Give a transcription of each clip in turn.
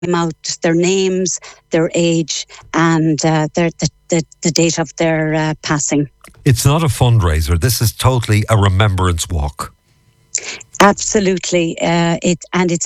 out their names, their age, and the date of their passing. It's not a fundraiser. This is totally a remembrance walk. Absolutely, it's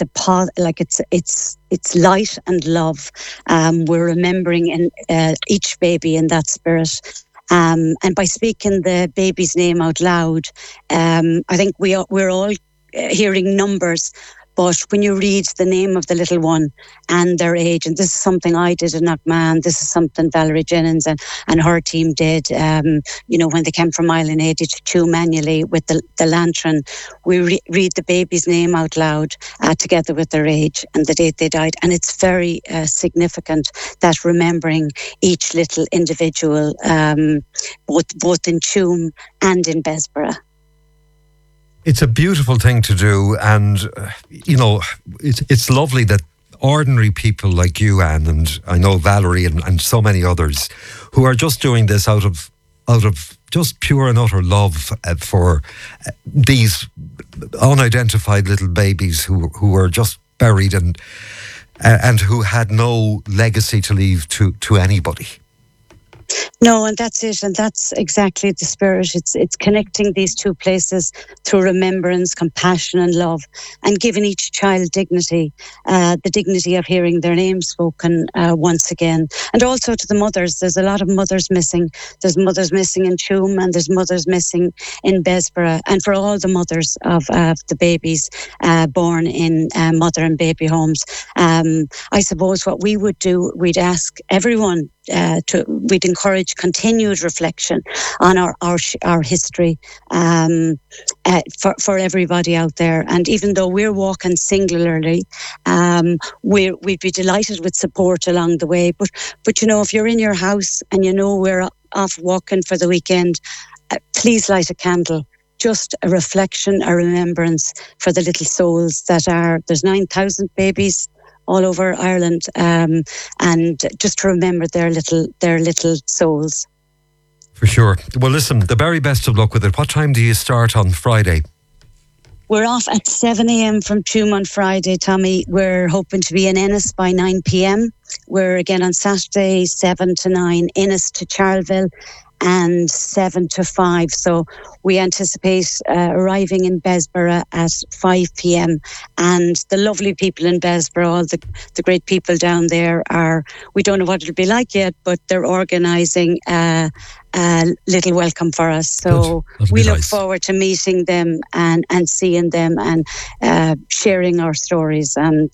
light and love. We're remembering each baby in that spirit, and by speaking the baby's name out loud, I think we're all hearing numbers. But when you read the name of the little one and their age, and this is something I did in Knockman, this is something Valerie Jennings and her team did, when they came from Island 82 manually with the lantern, we read the baby's name out loud together with their age and the date they died. And it's very significant that remembering each little individual, both in Tuam and in Bessborough. It's a beautiful thing to do, and it's lovely that ordinary people like you, Anne, and I know Valerie and so many others, who are just doing this out of just pure and utter love for these unidentified little babies who are just buried and who had no legacy to leave to anybody. No, and that's it, and that's exactly the spirit. It's connecting these two places through remembrance, compassion and love, and giving each child dignity, the dignity of hearing their name spoken once again. And also to the mothers, there's a lot of mothers missing. There's mothers missing in Tuam and there's mothers missing in Bessborough. And for all the mothers of the babies born in mother and baby homes, I suppose what we would do, we'd ask everyone, we'd encourage continued reflection on our history for everybody out there. And even though we're walking singularly, we'd be delighted with support along the way. But if you're in your house and we're off walking for the weekend, please light a candle. Just a reflection, a remembrance for the little souls there's 9,000 babies all over Ireland, and just to remember their little souls. For sure. Well, listen, the very best of luck with it. What time do you start on Friday? We're off at 7 a.m. from Tuam on Friday, Tommy. We're hoping to be in Ennis by 9 p.m. We're again on Saturday, 7 to 9, Ennis to Charleville, and 7 to 5. So we anticipate arriving in Bessborough at 5 p.m. And the lovely people in Bessborough, all the great people down there we don't know what it'll be like yet, but they're organising a little welcome for us. So we look forward to meeting them and seeing them and sharing our stories. And,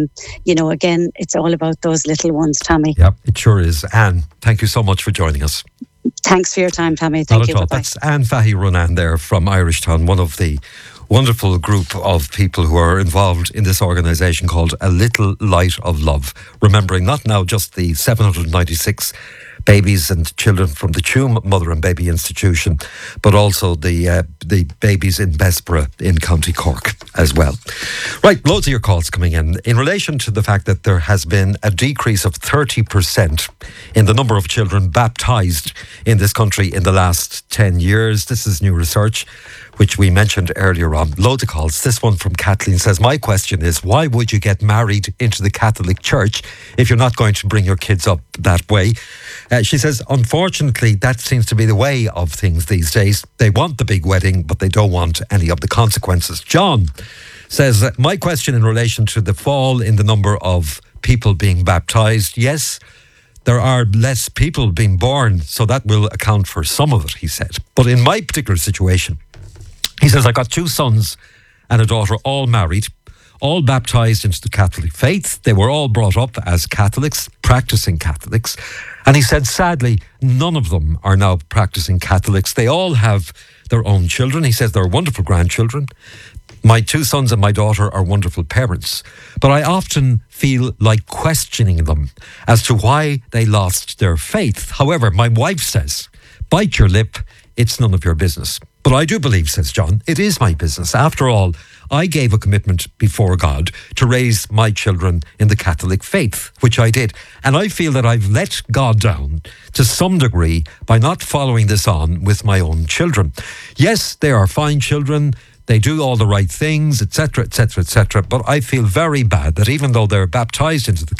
again, it's all about those little ones, Tommy. Yeah, it sure is. Anne, thank you so much for joining us. Thanks for your time, Tommy. Thank you. That's Anne Fahy-Runnan there from Irishtown, one of the wonderful group of people who are involved in this organisation called A Little Light of Love, remembering not now just the 796 babies and children from the Tuam Mother and Baby Institution, but also the babies in Bessborough in County Cork as well. Right, loads of your calls coming in relation to the fact that there has been a decrease of 30% in the number of children baptised in this country in the last 10 years. This is new research, which we mentioned earlier on. Loads of calls. This one from Kathleen says, my question is, why would you get married into the Catholic Church if you're not going to bring your kids up that way? She says, unfortunately, that seems to be the way of things these days. They want the big wedding, but they don't want any of the consequences. John says, my question in relation to the fall in the number of people being baptised, yes, there are less people being born, so that will account for some of it, he said. But in my particular situation, he says, I got 2 sons and a daughter, all married, all baptised into the Catholic faith. They were all brought up as Catholics, practising Catholics. And he said, sadly, none of them are now practising Catholics. They all have their own children. He says they're wonderful grandchildren. My 2 sons and my daughter are wonderful parents. But I often feel like questioning them as to why they lost their faith. However, my wife says, bite your lip, it's none of your business. But I do believe, says John, it is my business. After all, I gave a commitment before God to raise my children in the Catholic faith, which I did. And I feel that I've let God down to some degree by not following this on with my own children. Yes, they are fine children. they do all the right things, etc., etc., etc. But I feel very bad that even though they're baptized into the